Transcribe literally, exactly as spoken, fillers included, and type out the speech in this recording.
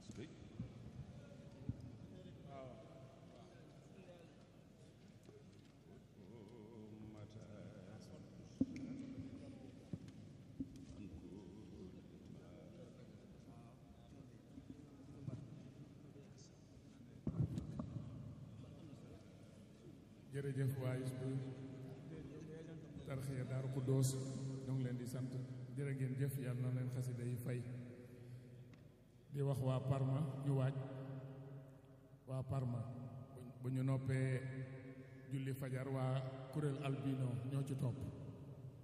jërëjëf waa Hizbut Tarqiyyah Daaru Xudoos ñoo ngi leen di sant jërë ngeen jëf yàlla na leen xasida yi fay di wax waa Parma ñu waaj waa Parma bu ñu noppee julli fajar waa kuréel albino ñoo ci topp